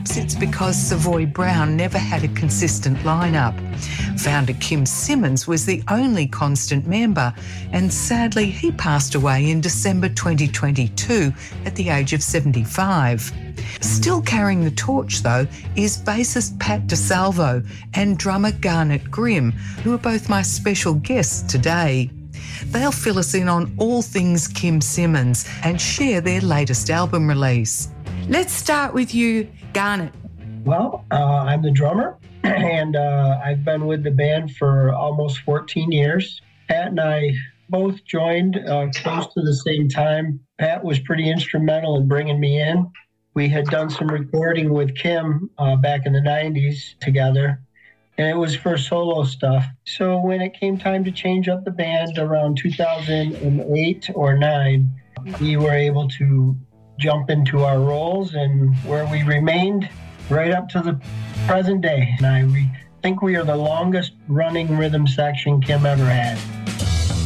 perhaps it's because Savoy Brown never had a consistent lineup. Founder Kim Simmons was the only constant member, and sadly he passed away in December 2022 at the age of 75. Still carrying the torch, though, is bassist Pat DeSalvo and drummer Garnet Grimm, who are both my special guests today. They'll fill us in on all things Kim Simmons and share their latest album release. Let's start with you, Garnet. Well, I'm the drummer, and I've been with the band for almost 14 years. Pat and I both joined close to the same time. Pat was pretty instrumental in bringing me in. We had done some recording with Kim back in the 90s together, and it was for solo stuff. So when it came time to change up the band around 2008 or 9, we were able to jump into our roles, and where we remained right up to the present day. And I think we are the longest running rhythm section Kim ever had.